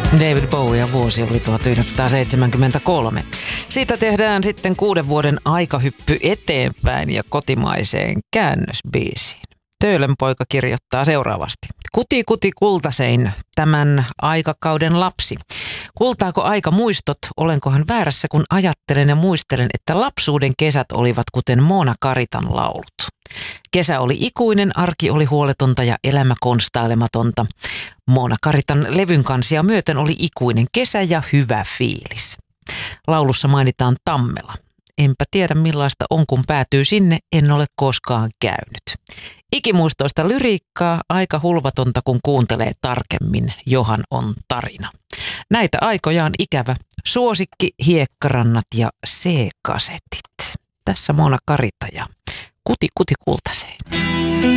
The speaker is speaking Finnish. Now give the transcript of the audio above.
David Bowie vuosi oli 1973. Siitä tehdään sitten 6 vuoden aikahyppy eteenpäin ja kotimaiseen käännösbiisiin. Töölönpoika kirjoittaa seuraavasti. Kuti kuti kultasein, tämän aikakauden lapsi. Kultaako aika muistot, olenkohan väärässä kun ajattelen ja muistelen, että lapsuuden kesät olivat kuten Moona Karitan laulut. Kesä oli ikuinen, arki oli huoletonta ja elämä konstailematonta. Moona Karitan levyn kansia myöten oli ikuinen kesä ja hyvä fiilis. Laulussa mainitaan Tammela. Enpä tiedä millaista on kun päätyy sinne, en ole koskaan käynyt. Ikimuistoista lyriikkaa, aika hulvatonta kun kuuntelee tarkemmin, johan on tarina. Näitä aikoja on ikävä. Suosikki, hiekkarannat ja C-kasetit. Tässä Moona Karita ja Kuti kuti kultasein.